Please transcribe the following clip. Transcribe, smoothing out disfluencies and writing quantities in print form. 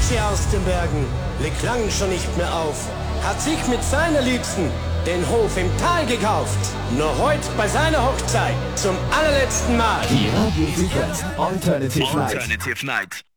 Nietzsche aus den Bergen blickt lang schon nicht mehr auf, hat sich mit seiner Liebsten den Hof im Tal gekauft. Nur heute bei seiner Hochzeit zum allerletzten Mal. Die Radio Secret Alternative Night. Alternative Night.